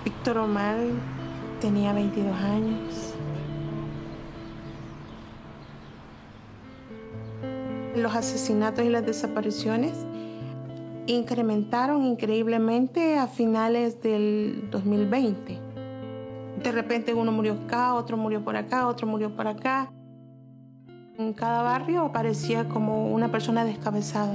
Víctor Omar tenía 22 años. Los asesinatos y las desapariciones incrementaron increíblemente a finales del 2020. De repente uno murió acá, otro murió por acá, otro murió por acá. En cada barrio aparecía como una persona descabezada.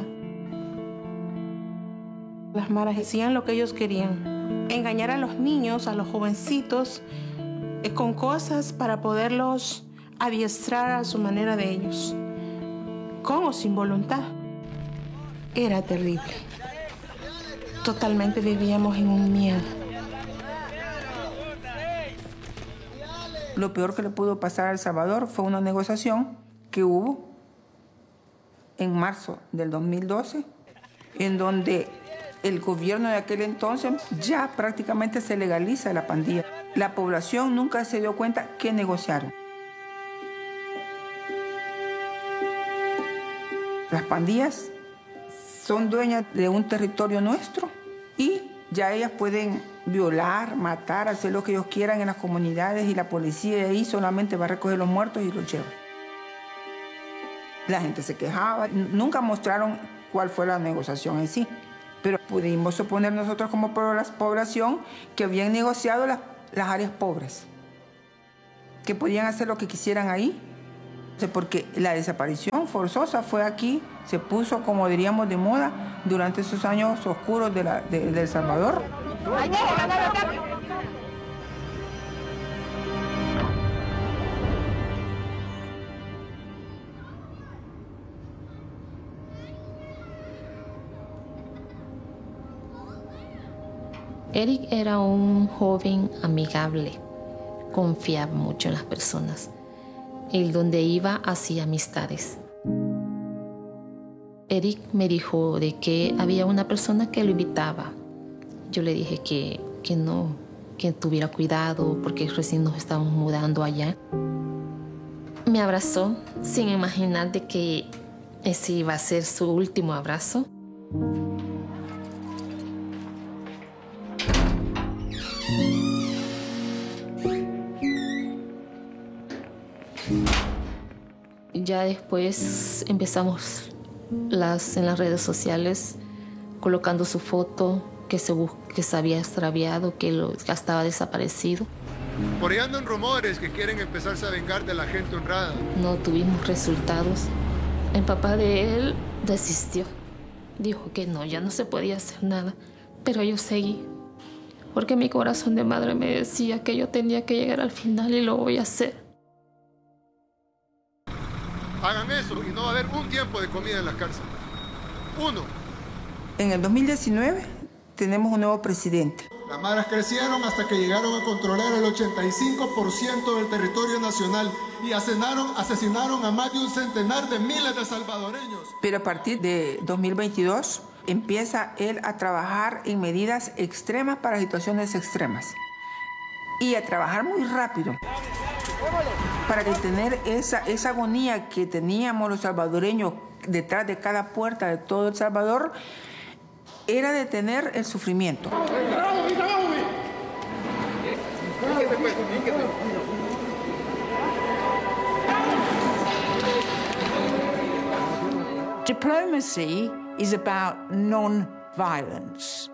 Las maras hacían lo que ellos querían. Engañar a los niños, a los jovencitos, con cosas para poderlos adiestrar a su manera de ellos. Con o sin voluntad. Era terrible. Totalmente vivíamos en un miedo. Lo peor que le pudo pasar a El Salvador fue una negociación que hubo en marzo del 2012, en donde el gobierno de aquel entonces ya prácticamente se legaliza la pandilla. La población nunca se dio cuenta que negociaron. Las pandillas son dueñas de un territorio nuestro y ya ellas pueden violar, matar, hacer lo que ellos quieran en las comunidades y la policía ahí solamente va a recoger los muertos y los lleva. La gente se quejaba, nunca mostraron cuál fue la negociación en sí, pero pudimos suponer nosotros como población que habían negociado las áreas pobres, que podían hacer lo que quisieran ahí, porque la desaparición forzosa fue aquí, se puso, como diríamos, de moda durante esos años oscuros de El Salvador. Eric era un joven amigable, confiaba mucho en las personas. Él donde iba hacía amistades. Eric me dijo de que había una persona que lo invitaba. Yo le dije que no, que tuviera cuidado porque recién nos estábamos mudando allá. Me abrazó sin imaginar de que ese iba a ser su último abrazo. Ya después empezamos en las redes sociales colocando su foto que se había extraviado, que estaba desaparecido. Por ahí andan rumores que quieren empezarse a vengar de la gente honrada. No tuvimos resultados. El papá de él desistió. Dijo que no, ya no se podía hacer nada. Pero yo seguí. Porque mi corazón de madre me decía que yo tenía que llegar al final y lo voy a hacer. Hagan eso y no va a haber un tiempo de comida en la cárcel. Uno. En el 2019 tenemos un nuevo presidente. Las maras crecieron hasta que llegaron a controlar el 85% del territorio nacional y asesinaron a más de un centenar de miles de salvadoreños. Pero a partir de 2022 empieza él a trabajar en medidas extremas para situaciones extremas y a trabajar muy rápido para detener esa agonía que teníamos los salvadoreños detrás de cada puerta de todo El Salvador. Era detener el sufrimiento. Diplomacy is about non-violence.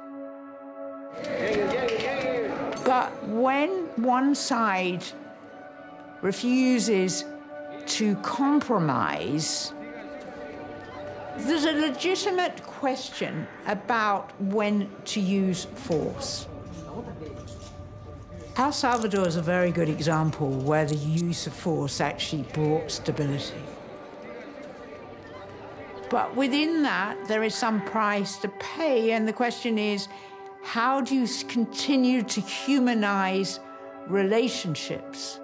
But when one side refuses to compromise, there's a legitimate question about when to use force. El Salvador is a very good example where the use of force actually brought stability. But within that, there is some price to pay, and the question is, how do you continue to humanize relationships?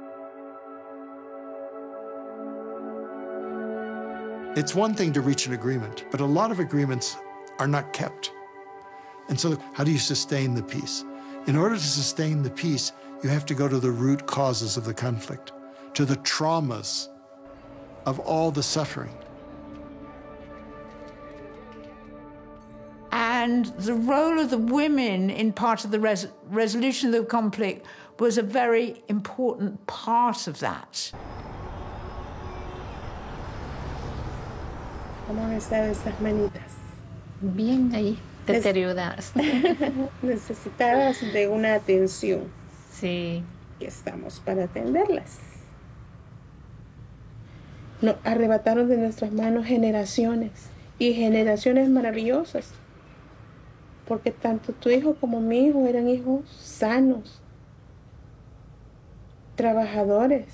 It's one thing to reach an agreement, but a lot of agreements are not kept. And so how do you sustain the peace? In order to sustain the peace, you have to go to the root causes of the conflict, to the traumas of all the suffering. And the role of the women in part of the resolution of the conflict was a very important part of that. ¿Cómo han estado estas manitas? Bien ahí, deterioradas. Necesitadas de una atención. Sí. Y estamos para atenderlas. Nos arrebataron de nuestras manos generaciones y generaciones maravillosas. Porque tanto tu hijo como mi hijo eran hijos sanos, trabajadores,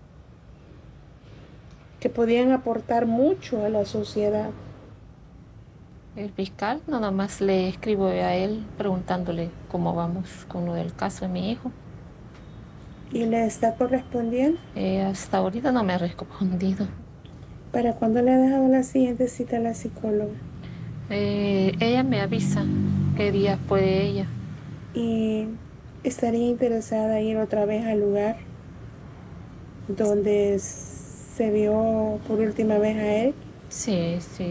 que podían aportar mucho a la sociedad. El fiscal nada más le escribo a él preguntándole cómo vamos con lo del caso de mi hijo. ¿Y le está correspondiendo? Hasta ahorita no me ha respondido. ¿Para cuándo le ha dejado la siguiente cita a la psicóloga? Ella me avisa qué día puede ella. ¿Y estaría interesada en ir otra vez al lugar donde se vio por última vez a él? Sí, sí.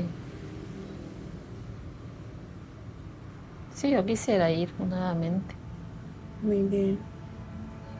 Sí, yo quisiera ir nuevamente. Muy bien.